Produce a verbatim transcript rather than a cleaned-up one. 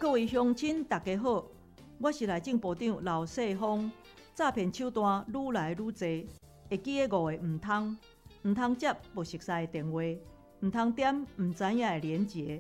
各位乡亲，大家好，我是内政部长刘世芳。诈骗手段愈来愈多，会记个五个唔通，唔通接不熟悉的电话，唔通点唔知影的连结，